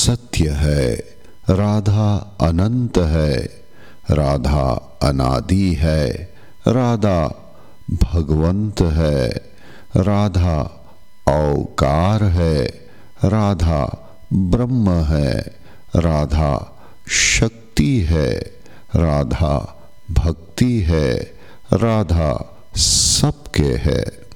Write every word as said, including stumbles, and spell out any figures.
सत्य है, राधा अनंत है, राधा अनादि है, राधा भगवंत है, राधा औकार है, राधा ब्रह्म है, राधा शक्ति है, राधा भक्ति है, राधा सबके है।